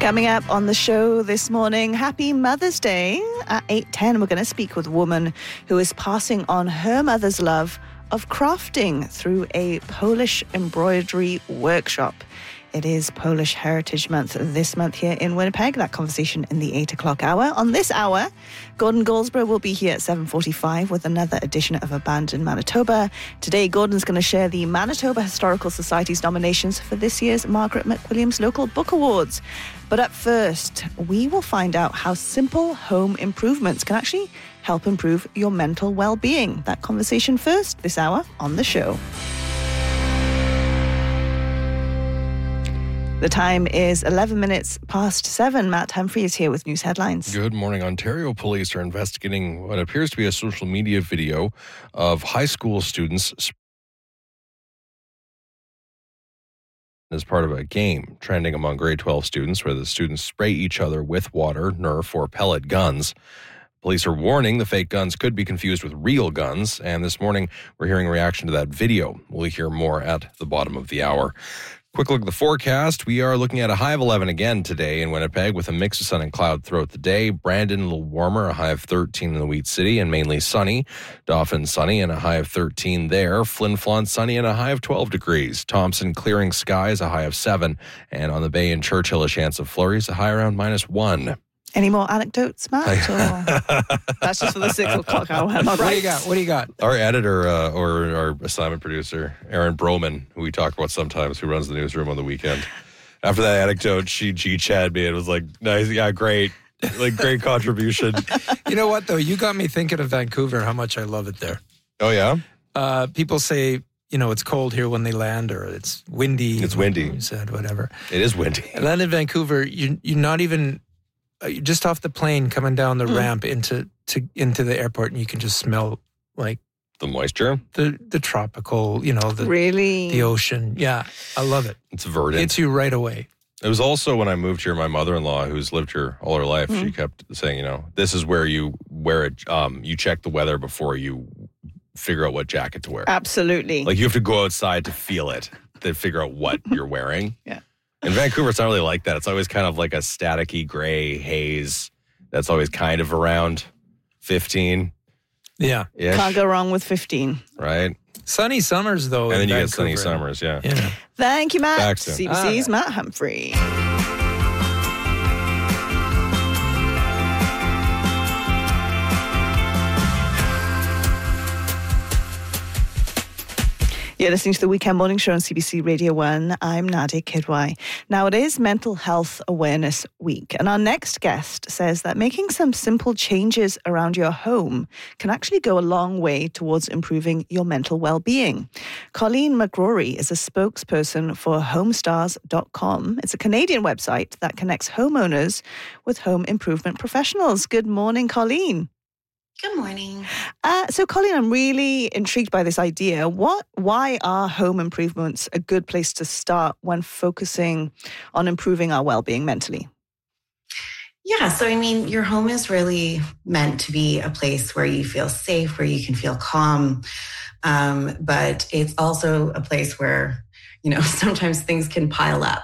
Coming up on the show this morning, happy Mother's Day. At 8:10, we're going to speak with a woman who is passing on her mother's love of crafting through a Polish embroidery workshop. It is Polish Heritage Month this month here in Winnipeg. That conversation in the 8 o'clock hour. On this hour, Gordon Goldsborough will be here at 7:45 with another edition of Abandoned Manitoba. Today, Gordon's going to share the Manitoba Historical Society's nominations for this year's Margaret McWilliams Local Book Awards. But up first, we will find out how simple home improvements can actually help improve your mental well-being. That conversation first this hour on the show. The time is 11 minutes past 7. Matt Humphrey is here with news headlines. Good morning. Ontario police are investigating what appears to be a social media video of high school students as part of a game trending among grade 12 students where the students spray each other with water, Nerf, or pellet guns. Police are warning the fake guns could be confused with real guns, and this morning we're hearing a reaction to that video. We'll hear more at the bottom of the hour. Quick look at the forecast. We are looking at a high of 11 again today in Winnipeg with a mix of sun and cloud throughout the day. Brandon, a little warmer, a high of 13 in the Wheat City and mainly sunny. Dauphin, sunny and a high of 13 there. Flin Flon, sunny and a high of 12 degrees. Thompson, clearing skies, a high of 7. And on the Bay in Churchill, a chance of flurries, a high around -1. Any more anecdotes, Matt? Or that's just for the 6 o'clock hour. Am I right? What do you got? Our editor or our assignment producer, Aaron Broman, who we talk about sometimes, who runs the newsroom on the weekend. After that anecdote, she G-chatted me and was like, nice, yeah, great. Like, great contribution. You know what, though? You got me thinking of Vancouver and how much I love it there. Oh, yeah? People say, you know, it's cold here when they land or it's windy. It's windy. You said whatever. It is windy. And then in Vancouver, you're not even... just off the plane coming down the ramp into the airport, and you can just smell like the moisture, the tropical, you know, the ocean. Yeah, I love it. It's verdant. It's you right away. It was also when I moved here, my mother-in-law, who's lived here all her life, she kept saying, you know, this is where you wear it. You check the weather before you figure out what jacket to wear. Absolutely. Like you have to go outside to feel it, to figure out what you're wearing. Yeah. In Vancouver, it's not really like that. It's always kind of like a staticky gray haze that's always kind of around 15. Yeah. Can't go wrong with 15. Right? Sunny summers, though. And then you Vancouver. get sunny summers, yeah. Thank you, Matt. Back soon. CBC's Matt Humphrey. You're listening to the Weekend Morning Show on CBC Radio 1. I'm Nadia Kidwai. Now, it is Mental Health Awareness Week, and our next guest says that making some simple changes around your home can actually go a long way towards improving your mental well-being. Colleen McGrory is a spokesperson for Homestars.com. It's a Canadian website that connects homeowners with home improvement professionals. Good morning, Colleen. Good morning. So, Colleen, I'm really intrigued by this idea. Why are home improvements a good place to start when focusing on improving our well-being mentally? Yeah, so I mean, your home is really meant to be a place where you feel safe, where you can feel calm. But it's also a place where, you know, sometimes things can pile up.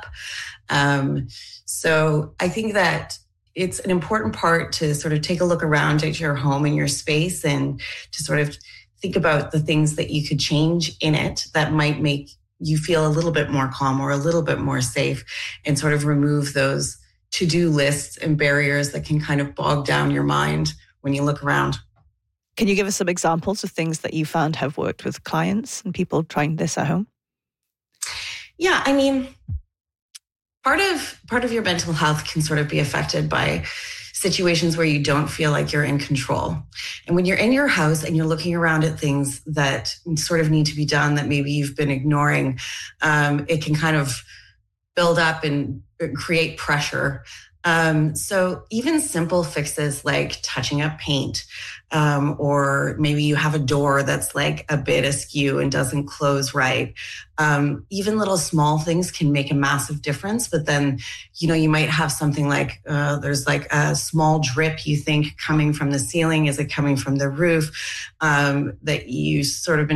So I think that it's an important part to sort of take a look around at your home and your space and to sort of think about the things that you could change in it that might make you feel a little bit more calm or a little bit more safe, and sort of remove those to-do lists and barriers that can kind of bog down your mind when you look around. Can you give us some examples of things that you found have worked with clients and people trying this at home? Yeah, I mean, part of your mental health can sort of be affected by situations where you don't feel like you're in control. And when you're in your house and you're looking around at things that sort of need to be done that maybe you've been ignoring, it can kind of build up and create pressure. So even simple fixes like touching up paint, or maybe you have a door that's like a bit askew and doesn't close right. Even little small things can make a massive difference. But then, you know, you might have something like there's like a small drip you think coming from the ceiling. Is it coming from the roof? That you sort of been